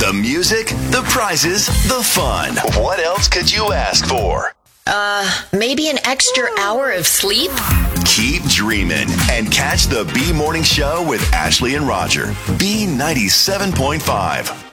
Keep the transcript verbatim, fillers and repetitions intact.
The music, the prizes, the fun. What else could you ask for? Uh, maybe an extra hour of sleep? Keep dreaming and catch the B Morning Show with Ashley and Roger. B ninety-seven point five.